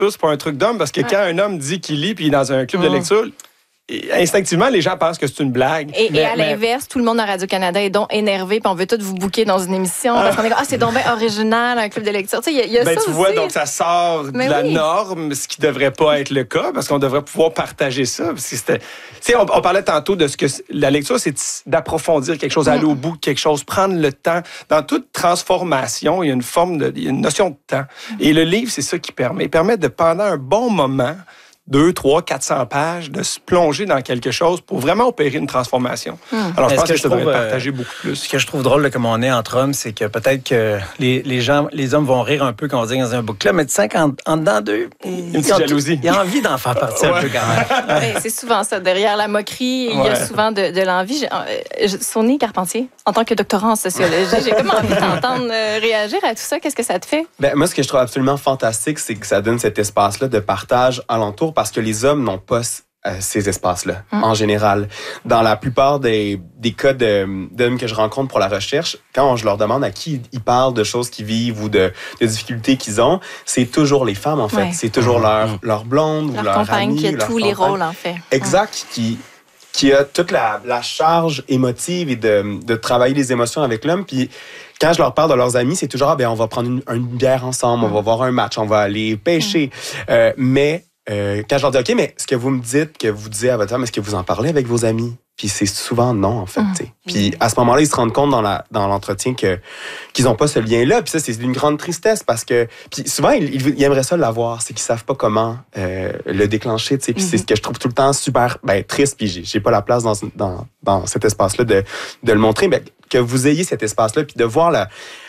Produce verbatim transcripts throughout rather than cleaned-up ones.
c'est pas un truc d'homme, parce que ouais. quand un homme dit qu'il lit puis il est dans un club mmh. de lecture, instinctivement, les gens pensent que c'est une blague. Et, mais, et à mais... l'inverse, tout le monde à Radio-Canada est donc énervé, puis on veut tous vous booker dans une émission, parce qu'on est ah, c'est donc bien original, un club de lecture. Tu sais, il y a, y a ben, ça tu aussi. vois, donc ça sort mais de la oui. norme, ce qui devrait pas être le cas, parce qu'on devrait pouvoir partager ça. Parce que c'était... Tu sais, on, on parlait tantôt de ce que la lecture, c'est d'approfondir quelque chose, aller au bout de quelque chose, prendre le temps. Dans toute transformation, il y a une forme de, il y a une notion de temps. Et le livre, c'est ça qui permet. Il permet de, pendant un bon moment, deux, trois, quatre cents pages, de se plonger dans quelque chose pour vraiment opérer une transformation. Hum. Alors, je pense que, que je devrais partager euh, beaucoup plus. Ce que je trouve drôle, là, comme on est entre hommes, c'est que peut-être que les, les gens, les hommes vont rire un peu quand on dit dans un book club, mais tu sais qu'en en dedans d'eux, une petite jalousie. Il y a envie d'en faire partie ouais. un peu quand même. Ouais, c'est souvent ça. Derrière la moquerie, il ouais. y a souvent de, de l'envie. Sonia Carpentier, en tant que doctorant en sociologie, j'ai comme envie d'entendre euh, réagir à tout ça. Qu'est-ce que ça te fait? Ben, moi, ce que je trouve absolument fantastique, c'est que ça donne cet espace-là de partage alentour, parce que les hommes n'ont pas euh, ces espaces-là, mmh. en général. Dans la plupart des, des cas de, d'hommes que je rencontre pour la recherche, quand je leur demande à qui ils parlent de choses qu'ils vivent ou de, de difficultés qu'ils ont, c'est toujours les femmes, en fait. Ouais. C'est toujours leur, mmh. leur blonde leur ou leur compagne amie. qui a ou leur tous compagne. les rôles, en fait. Exact, mmh. qui, qui a toute la, la charge émotive et de, de travailler les émotions avec l'homme. Puis quand je leur parle de leurs amis, c'est toujours, ah, ben, on va prendre une, une bière ensemble, mmh. on va voir un match, on va aller pêcher. Mmh. Euh, mais Euh, quand je leur dis, OK, mais ce que vous me dites, que vous disiez à votre femme, est-ce que vous en parlez avec vos amis? Puis c'est souvent non, en fait. Mmh. Puis à ce moment-là, ils se rendent compte dans, la, dans l'entretien que, qu'ils n'ont pas ce lien-là. Puis ça, c'est d'une grande tristesse parce que... Puis souvent, ils, ils aimeraient ça l'avoir. C'est qu'ils savent pas comment euh, le déclencher. Puis mmh. c'est ce que je trouve tout le temps super ben, triste. Puis j'ai, j'ai pas la place dans, dans, dans cet espace-là de, de le montrer. Mais que vous ayez cet espace-là, puis de voir la...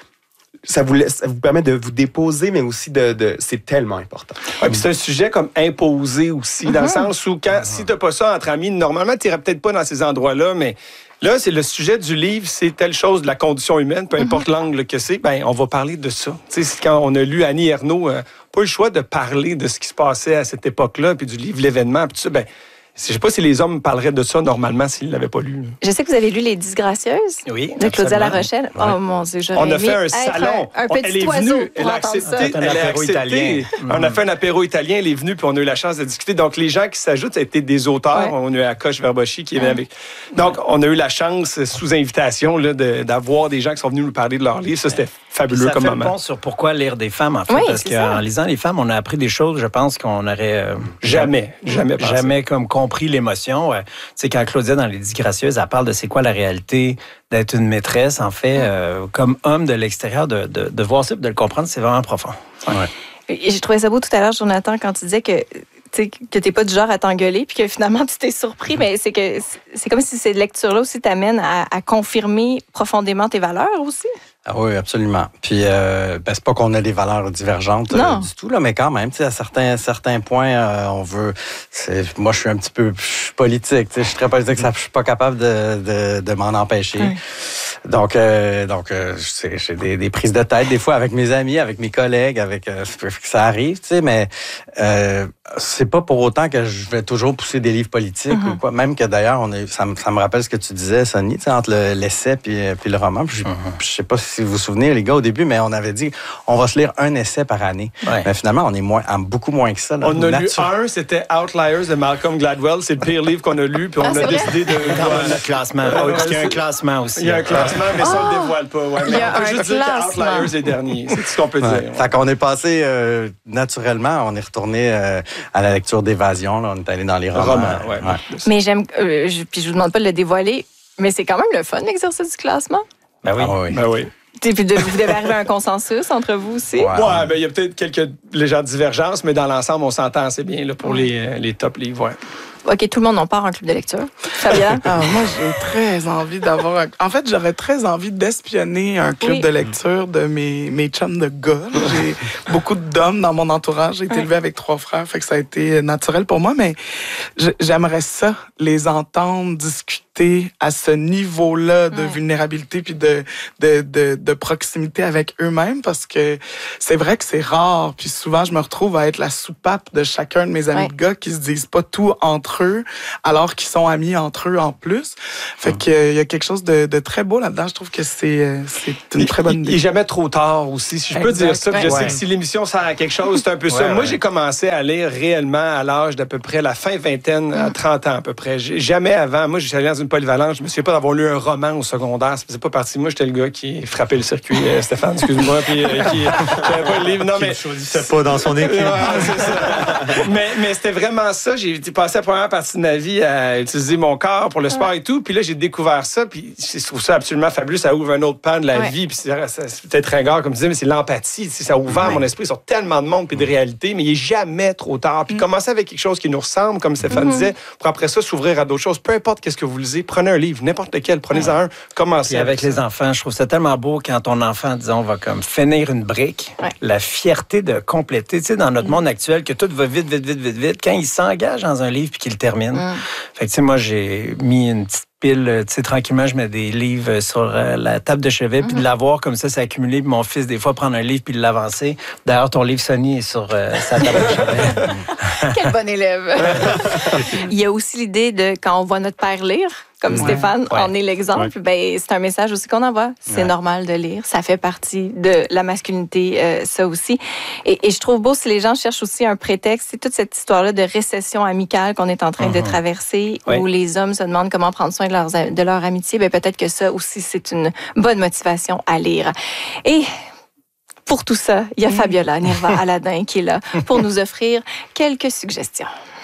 Ça vous, laisse, ça vous permet de vous déposer, mais aussi de... de c'est tellement important. Ouais, puis c'est un sujet comme imposé aussi, mm-hmm. dans le sens où quand, mm-hmm. si t'as pas ça entre amis, normalement, tu n'irais peut-être pas dans ces endroits-là, mais là, c'est le sujet du livre, c'est telle chose de la condition humaine, peu importe mm-hmm. l'angle que c'est, ben on va parler de ça. Tu sais, quand on a lu Annie Ernaux, euh, pas eu le choix de parler de ce qui se passait à cette époque-là, puis du livre L'événement, puis tout ça, ben je ne sais pas si les hommes parleraient de ça normalement s'ils ne l'avaient pas lu. Je sais que vous avez lu Les Disgracieuses oui, de Claudia La Rochelle. Ouais. Oh mon Dieu, j'aurais On a fait un salon. Un, un petit elle est venue, elle a accepté. Elle a accepté. Italien. On a fait un apéro italien, elle est venue, puis on a eu la chance de discuter. Donc, les gens qui s'ajoutent, ça a été des auteurs. Ouais. On a eu Akash Verboschi qui est venu avec. Donc, on a eu la chance, sous invitation, là, de, d'avoir des gens qui sont venus nous parler de leur livre. Ça, c'était fabuleux comme moment. Ça fait le pont sur pourquoi lire des femmes, en fait. Oui, parce qu'en lisant les femmes, on a appris des choses, je pense, qu'on aurait... Euh, jamais, jamais pensé. Jamais comme compris l'émotion. Tu sais, quand Claudia, dans Les Disgracieuses, elle parle de c'est quoi la réalité d'être une maîtresse, en fait, euh, comme homme de l'extérieur, de, de, de voir ça et de le comprendre, c'est vraiment profond. Ouais. Et j'ai trouvé ça beau tout à l'heure, Jonathan, quand tu disais que tu que t'es pas du genre à t'engueuler, puis que finalement, tu t'es surpris, mais c'est que c'est comme si ces lectures-là aussi t'amènent à, à confirmer profondément tes valeurs aussi. Ah oui, absolument. Puis, euh, ben, c'est pas qu'on a des valeurs divergentes euh, du tout, là, mais quand même, tu sais, à certains, certains points, euh, on veut... C'est, moi, je suis un petit peu je suis politique, tu sais, je suis très politique, ça, je suis pas capable de, de, de m'en empêcher. Oui. Donc, euh, donc euh, j'ai, j'ai des, des prises de tête, des fois, avec mes amis, avec mes collègues, avec euh, ça arrive, tu sais, mais euh, c'est pas pour autant que je vais toujours pousser des livres politiques mm-hmm. ou quoi. Même que, d'ailleurs, on est, ça, me, ça me rappelle ce que tu disais, Sonny, tu sais, entre le, l'essai puis, puis le roman. Puis, mm-hmm. je, je sais pas si vous vous souvenez, les gars, au début, mais on avait dit on va se lire un essai par année. Ouais. Mais finalement, on est moins, beaucoup moins que ça. Là, on a lu un, c'était Outliers de Malcolm Gladwell. C'est le pire livre qu'on a lu, puis on ah, a décidé de... Dans notre classement. Euh, il y a un classement aussi. Il y a un classement, mais ça, on ne le dévoile pas. Ouais. Il y a on peut un juste classement. dire que Outliers est dernier. C'est tout ce qu'on peut ouais. dire. Fait qu'on est passé, euh, naturellement, on est retourné euh, à la lecture d'Évasion. Là. On est allé dans les romans. romans ouais, ouais. Mais j'aime... Euh, je, puis je vous demande pas de le dévoiler, mais c'est quand même le fun, l'exercice du classement. Ben oui. Ah, oui. Ben oui. Et puis de, vous devez arriver à un consensus entre vous aussi. Ouais, ouais ben, il y a peut-être quelques légères divergences, mais dans l'ensemble, on s'entend assez bien là, pour ouais. les, les top livres. Ouais. OK, tout le monde en part en club de lecture. Fabien? Ah, moi, j'ai très envie d'avoir... Un... En fait, j'aurais très envie d'espionner un club oui. de lecture de mes, mes chums de gars. J'ai beaucoup d'hommes dans mon entourage. J'ai été élevée avec trois frères, fait que ça a été naturel pour moi, mais j'aimerais ça, les entendre discuter à ce niveau-là de ouais. vulnérabilité puis de, de, de, de proximité avec eux-mêmes, parce que c'est vrai que c'est rare. Puis souvent, je me retrouve à être la soupape de chacun de mes amis ouais. de gars qui se disent pas tout entre entre eux, alors qu'ils sont amis entre eux en plus. Fait qu'il euh, y a quelque chose de, de très beau là-dedans. Je trouve que c'est, c'est une très bonne idée. Il n'est jamais trop tard aussi, si je peux exact. dire ça. Je ouais. sais que si l'émission sert à quelque chose, c'est un peu ça. Ouais, Moi, ouais. j'ai commencé à lire réellement à l'âge d'à peu près la fin vingtaine, à trente ans à peu près. J'ai, jamais avant. Moi, j'étais allé dans une polyvalente. Je me souviens pas d'avoir lu un roman au secondaire. Ça faisait pas partie. Moi, j'étais le gars qui frappait le circuit, euh, Stéphane, excuse-moi, puis euh, qui j'avais pas le livre. Non, Qui mais ne choisissait pas dans son équipe. Ouais, c'est ça. mais, mais c'était vraiment ça. J'ai passé la première partie de ma vie à utiliser mon corps pour le sport et tout. Puis là, j'ai découvert ça. Puis je trouve ça absolument fabuleux. Ça ouvre un autre pan de la ouais. vie. Puis c'est, c'est peut-être ringard, comme tu disais, mais c'est l'empathie. Ça a ouvert ouais. mon esprit sur tellement de monde puis de réalités. Mais il n'est jamais trop tard. Puis mm. commencer avec quelque chose qui nous ressemble, comme Stéphane mm-hmm. disait, pour après ça s'ouvrir à d'autres choses. Peu importe qu'est-ce que vous lisez, prenez un livre, n'importe lequel. Prenez-en ouais. un. Commencez. Et avec, avec les enfants, je trouve ça tellement beau quand ton enfant, disons, va comme finir une brique. Ouais. La fierté de compléter. Tu sais, dans notre mm. monde actuel, que tout va vite, vite, vite, vite, vite. Quand il s'engage dans un livre puis qu'il le termine. Mm. Fait que, tu sais, moi, j'ai mis une petite pile, tu sais, tranquillement, je mets des livres sur la table de chevet, mm-hmm. puis de l'avoir comme ça, c'est accumulé. Puis mon fils, des fois, prendre un livre puis de l'avancer. D'ailleurs, ton livre Sony est sur euh, sa table de chevet. Quel bon élève! Il y a aussi l'idée de, quand on voit notre père lire, comme ouais. Stéphane ouais. en est l'exemple, ouais. ben, c'est un message aussi qu'on envoie. C'est ouais. normal de lire. Ça fait partie de la masculinité, euh, ça aussi. Et, et je trouve beau si les gens cherchent aussi un prétexte. C'est toute cette histoire-là de récession amicale qu'on est en train mm-hmm. de traverser, ouais. où les hommes se demandent comment prendre soin de, leurs, de leur amitié. Ben, peut-être que ça aussi, c'est une bonne motivation à lire. Et pour tout ça, il y a Fabiola Nirva Aladin qui est là pour nous offrir quelques suggestions.